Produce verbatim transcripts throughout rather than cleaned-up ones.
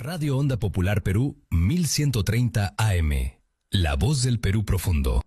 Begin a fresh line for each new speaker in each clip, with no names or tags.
Radio Onda Popular Perú mil ciento treinta A M. La voz del Perú profundo.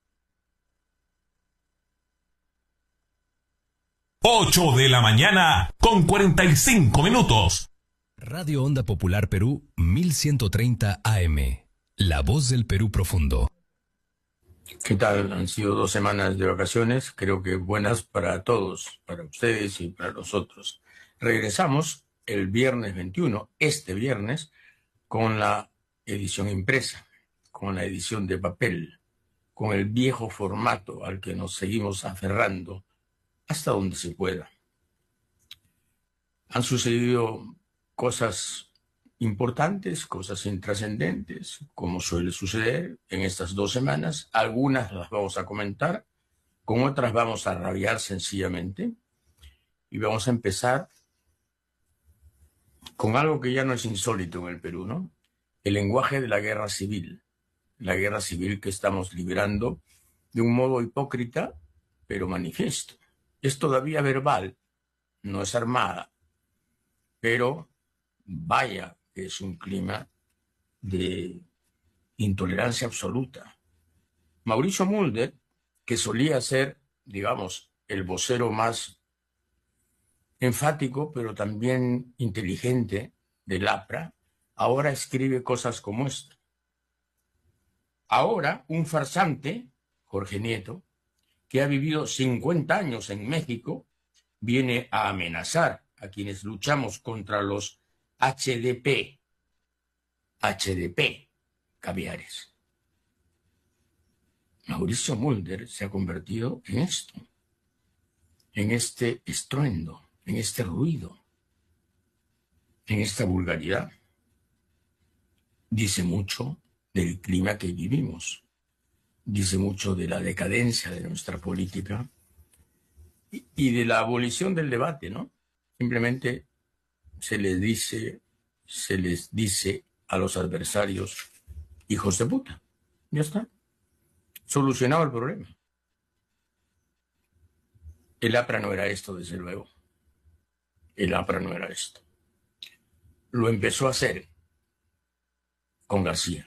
ocho de la mañana con cuarenta y cinco minutos.
Radio Onda Popular Perú mil ciento treinta A M. La voz del Perú profundo.
¿Qué tal? Han sido dos semanas de vacaciones, creo que buenas para todos, para ustedes y para nosotros. Regresamos el viernes veintiuno, este viernes, con la edición impresa, con la edición de papel, con el viejo formato al que nos seguimos aferrando hasta donde se pueda. Han sucedido cosas importantes, cosas intrascendentes, como suele suceder en estas dos semanas. Algunas las vamos a comentar, con otras vamos a rabiar sencillamente. Y vamos a empezar con algo que ya no es insólito en el Perú, ¿no? El lenguaje de la guerra civil. La guerra civil que estamos librando de un modo hipócrita, pero manifiesto. Es todavía verbal, no es armada, pero vaya que es un clima de intolerancia absoluta. Mauricio Mulder, que solía ser, digamos, el vocero más enfático, pero también inteligente del APRA, ahora escribe cosas como esta. Ahora, un farsante, Jorge Nieto, que ha vivido cincuenta años en México, viene a amenazar a quienes luchamos contra los H D P. H D P, caviares. Mauricio Mulder se ha convertido en esto, en este estruendo, en este ruido, en esta vulgaridad. Dice mucho del clima que vivimos, dice mucho de la decadencia de nuestra política y, y de la abolición del debate, ¿no? Simplemente se les dice, se les dice a los adversarios, hijos de puta. Ya está. Solucionado el problema. El APRA no era esto, desde luego. El APRA no era esto. Lo empezó a hacer con García.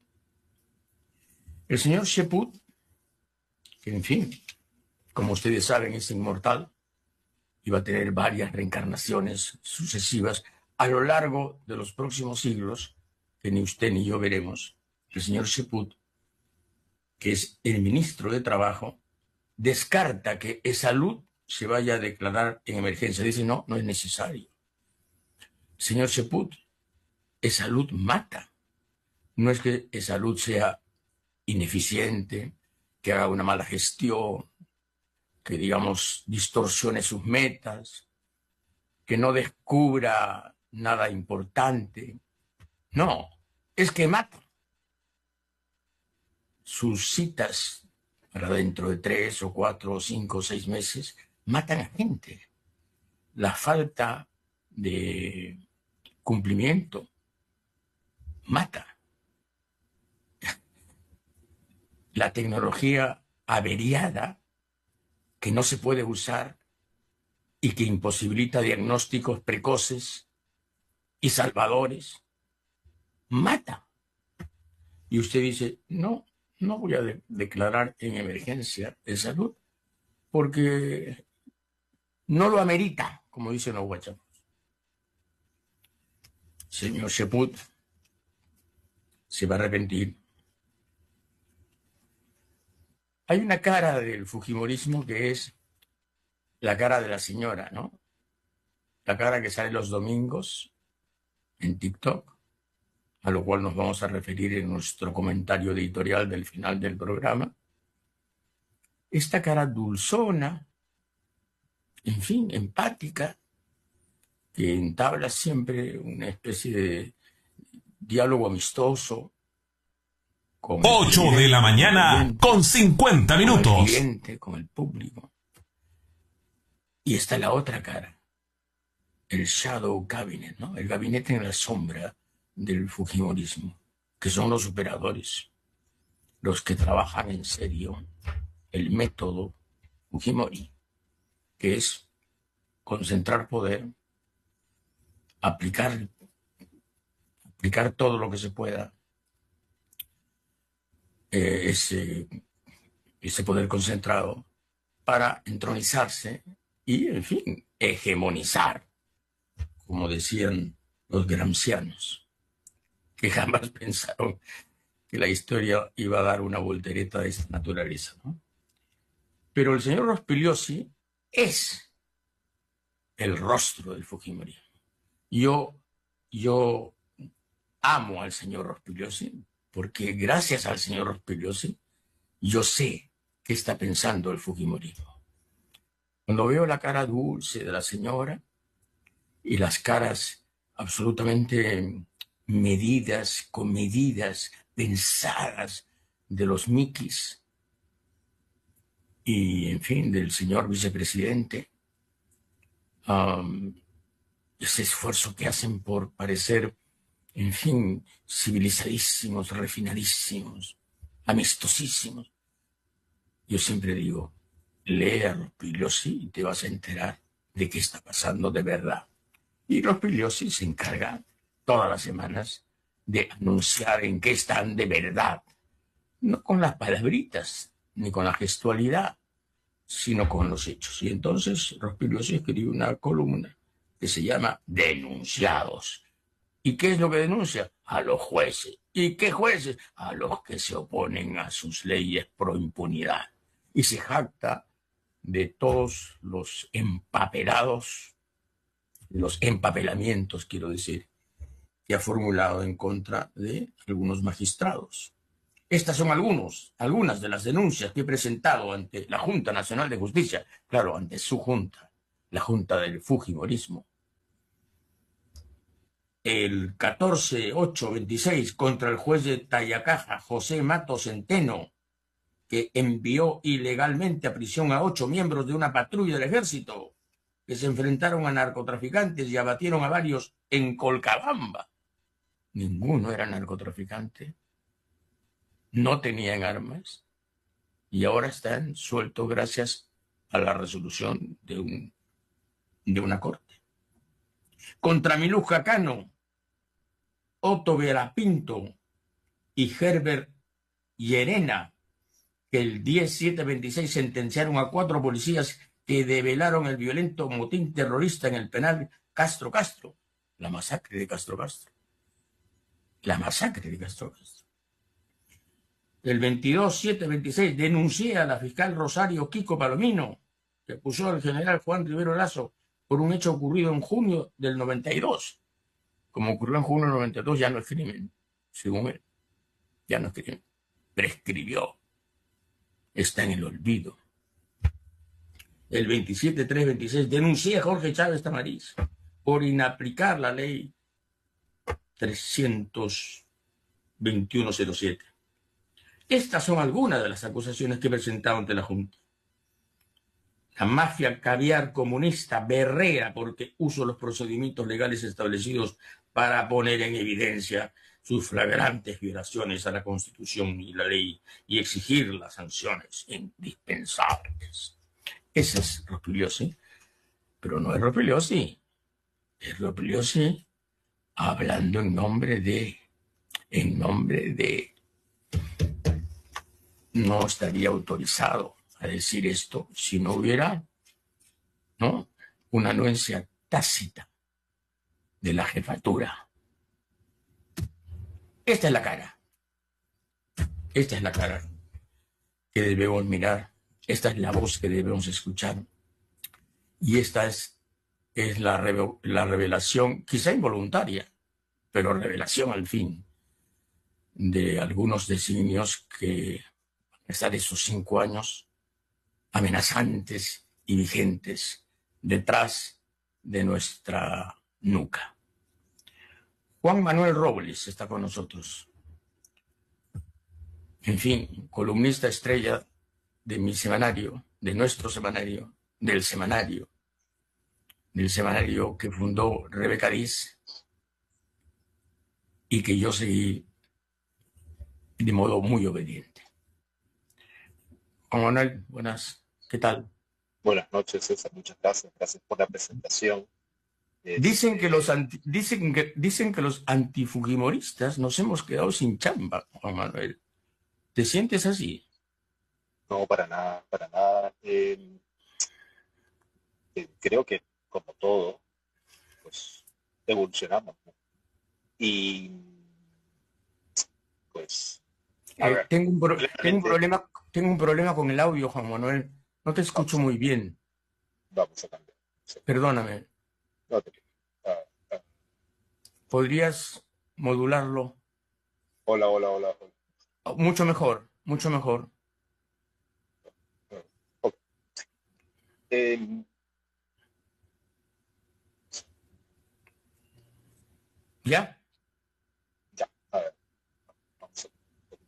El señor Cheput, que en fin, como ustedes saben, es inmortal, y va a tener varias reencarnaciones sucesivas a lo largo de los próximos siglos, que ni usted ni yo veremos. El señor Cheput, que es el ministro de Trabajo, descarta que Esalud se vaya a declarar en emergencia. Dice, no, no es necesario. Señor Cheput, Esalud mata. No es que Esalud sea ineficiente, que haga una mala gestión, que, digamos, distorsione sus metas, que no descubra nada importante. No, es que mata. Sus citas para dentro de tres o cuatro o cinco o seis meses matan a gente. La falta de cumplimiento mata. La tecnología averiada que no se puede usar y que imposibilita diagnósticos precoces y salvadores, mata. Y usted dice, no, no voy a de- declarar en emergencia de salud porque no lo amerita, como dicen los guachapos. Señor Cheput se va a arrepentir. Hay una cara del fujimorismo que es la cara de la señora, ¿no? La cara que sale los domingos en TikTok, a lo cual nos vamos a referir en nuestro comentario editorial del final del programa. Esta cara dulzona, en fin, empática, que entabla siempre una especie de diálogo amistoso con el
ocho de la
cliente,
mañana con cincuenta
con el
minutos.
cliente, con el público. Y está la otra cara, el shadow cabinet, ¿no? El gabinete en la sombra del fujimorismo, que son los operadores, los que trabajan en serio el método Fujimori, que es concentrar poder, aplicar aplicar todo lo que se pueda eh, ese, ese poder concentrado para entronizarse y, en fin, hegemonizar, como decían los gramscianos, que jamás pensaron que la historia iba a dar una voltereta de esta naturaleza, ¿no? Pero el señor Rospigliosi es el rostro del fujimorismo. Yo, yo amo al señor Rospigliosi porque gracias al señor Rospigliosi yo sé qué está pensando el fujimorismo. Cuando veo la cara dulce de la señora y las caras absolutamente medidas, comedidas, pensadas de los miquis y, en fin, del señor vicepresidente, um, ese esfuerzo que hacen por parecer, en fin, civilizadísimos, refinadísimos, amistosísimos. Yo siempre digo, lee a Rospigliosi y te vas a enterar de qué está pasando de verdad. Y Rospigliosi se encarga todas las semanas de anunciar en qué están de verdad, no con las palabritas ni con la gestualidad, sino con los hechos. Y entonces Rospigliosi escribe una columna que se llama Denunciados. ¿Y qué es lo que denuncia? A los jueces. ¿Y qué jueces? A los que se oponen a sus leyes pro impunidad. Y se jacta de todos los empapelados, los empapelamientos, quiero decir, que ha formulado en contra de algunos magistrados. Estas son algunos, algunas de las denuncias que he presentado ante la Junta Nacional de Justicia, claro, ante su junta, la Junta del Fujimorismo. El catorce ocho veintiséis contra el juez de Tayacaja, José Mato Centeno, que envió ilegalmente a prisión a ocho miembros de una patrulla del ejército que se enfrentaron a narcotraficantes y abatieron a varios en Colcabamba. Ninguno era narcotraficante, no tenían armas y ahora están sueltos gracias a la resolución de, un, de una corte. Contra Miluja Cano, Otto Verapinto y Herbert Llerena, que el diez siete veintiséis sentenciaron a cuatro policías que develaron el violento motín terrorista en el penal Castro Castro, la masacre de Castro Castro. La masacre de Castro Castro. El veintidós siete veintiséis denuncié a la fiscal Rosario Kiko Palomino, que acusó al general Juan Rivero Lazo por un hecho ocurrido en junio del noventa y dos. Como ocurrió en junio del noventa y dos, ya no es crimen, según él. Ya no es crimen. Prescribió. Está en el olvido. El veintisiete tres veintiséis denuncié a Jorge Chávez Tamariz por inaplicar la ley trescientos veintiuno cero siete. Estas son algunas de las acusaciones que he presentado ante la Junta. La mafia caviar comunista berrea porque uso los procedimientos legales establecidos para poner en evidencia sus flagrantes violaciones a la Constitución y la ley y exigir las sanciones indispensables. Ese es Rospigliosi, pero no es Rospigliosi. Es Rospigliosi hablando en nombre de, en nombre de, no estaría autorizado a decir esto si no hubiera, ¿no?, una anuencia tácita de la jefatura. Esta es la cara. Esta es la cara que debemos mirar. Esta es la voz que debemos escuchar. Y esta es, es la, la revelación, quizá involuntaria, pero revelación al fin, de algunos designios que van a estar esos cinco años amenazantes y vigentes detrás de nuestra nuca. Juan Manuel Robles está con nosotros. En fin, columnista estrella de mi semanario, de nuestro semanario, del semanario, del semanario que fundó Rebeca Diz y que yo seguí de modo muy obediente. Juan Manuel, buenas, ¿qué tal?
Buenas noches, César, muchas gracias. Gracias por la presentación.
Dicen que los anti, dicen que dicen que los antifujimoristas nos hemos quedado sin chamba, Juan Manuel. ¿Te sientes así?
No, para nada, para nada. Eh, eh, creo que, como todo, pues evolucionamos, ¿no? Y, pues, a
Eh,
ver,
tengo un, pro- tengo un
claramente
problema, tengo un problema con el audio, Juan Manuel. No te escucho
vamos a,
muy bien.
vamos a cambiar. Sí,
Perdóname.
no te preocupes. Ah, ah,
¿Podrías modularlo?
hola, hola, hola, hola.
Oh, mucho mejor, mucho mejor.
Ah, ok. Eh,
¿Ya?
ya, a ver, vamos a...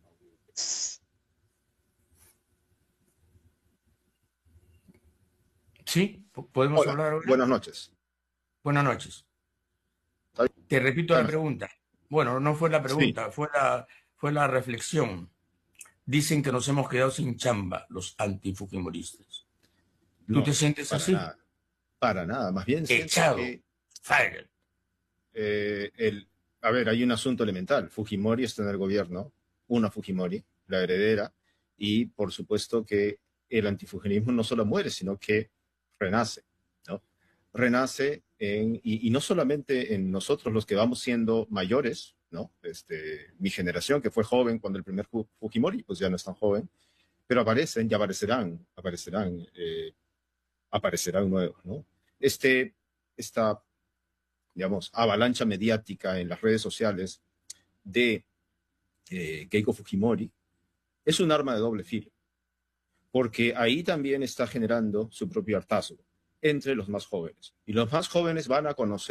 ¿Sí? ¿Po- ¿Podemos
Hola,
hablar ahora?
buenas noches.
Buenas noches.
¿Está bien?
Te repito
Está
la
mejor.
pregunta. Bueno, no fue la
Sí,
pregunta, fue la, fue la reflexión. Dicen que nos hemos quedado sin chamba los antifujimoristas. ¿Tú te
no,
sientes
para
así?
nada, para nada. Más bien siento
Echado.
que,
Fired.
eh, el, a ver, hay un asunto elemental. Fujimori está en el gobierno, una Fujimori, la heredera, y por supuesto que el antifujimorismo no solo muere, sino que renace, ¿no? Renace en, y, y no solamente en nosotros los que vamos siendo mayores, ¿no? Este, mi generación, que fue joven cuando el primer Fu- Fujimori, pues ya no es tan joven, pero aparecen y aparecerán, aparecerán, eh, aparecerán nuevos, ¿no? Este, esta, digamos, avalancha mediática en las redes sociales de eh, Keiko Fujimori es un arma de doble filo, porque ahí también está generando su propio hartazgo entre los más jóvenes. Y los más jóvenes van a conocer